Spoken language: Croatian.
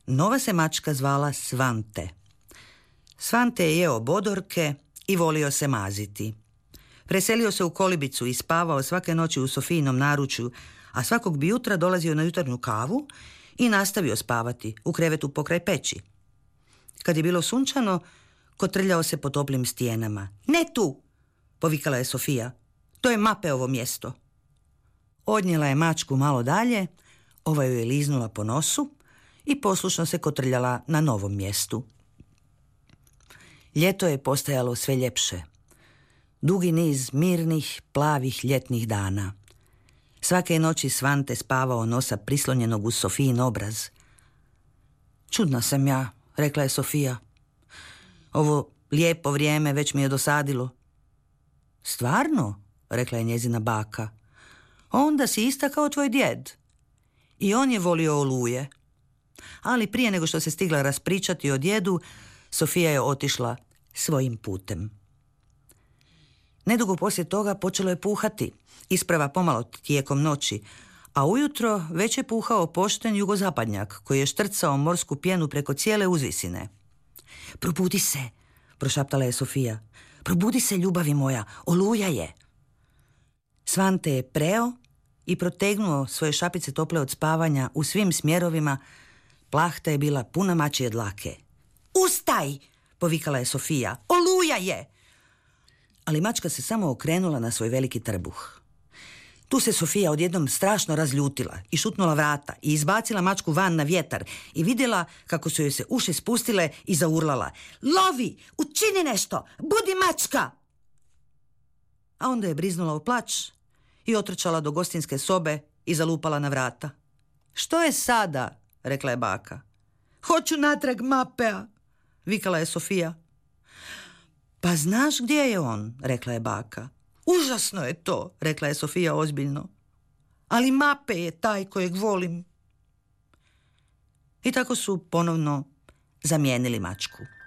Nova se mačka zvala Svante. Svante je jeo bodorke i volio se maziti. Preselio se u kolibicu i spavao svake noći u Sofijinom naručju, a svakog bi jutra dolazio na jutarnju kavu i nastavio spavati u krevetu pokraj peći. Kad je bilo sunčano, kotrljao se po toplim stijenama. Ne tu, povikala je Sofija. To je Mapeovo mjesto. Odnijela je mačku malo dalje, ova ju je liznula po nosu i poslušno se kotrljala na novom mjestu. Ljeto je postajalo sve ljepše. Dugi niz mirnih, plavih ljetnih dana. Svake noći Svante spavao nosa prislonjenog uz Sofijin obraz. Čudna sam ja, rekla je Sofija. Ovo lijepo vrijeme već mi je dosadilo. Stvarno, rekla je njezina baka. Onda si ista kao tvoj djed. I on je volio oluje. Ali prije nego što se stigla raspričati o djedu, Sofija je otišla svojim putem. Nedugo poslije toga počelo je puhati, isprava pomalo tijekom noći, a ujutro već je puhao pošten jugozapadnjak koji je štrcao morsku pjenu preko cijele uzvisine. Probudi se, prošaptala je Sofija. Probudi se, ljubavi moja, oluja je. Svante je preo i protegnuo svoje šapice tople od spavanja u svim smjerovima. Plahta je bila puna mačje dlake. Ustaj, povikala je Sofija, oluja je. Ali mačka se samo okrenula na svoj veliki trbuh. Tu se Sofija odjednom strašno razljutila i šutnula vrata i izbacila mačku van na vjetar i vidjela kako su joj se uši spustile i zaurlala. Lovi, učini nešto, budi mačka! A onda je briznula u plač i otrčala do gostinske sobe i zalupala na vrata. Što je sada? Rekla je baka. Hoću natrag Mapea, vikala je Sofija. Pa znaš gdje je on, rekla je baka. Užasno je to, rekla je Sofija ozbiljno. Ali Mape je taj kojeg volim. I tako su ponovno zamijenili mačku.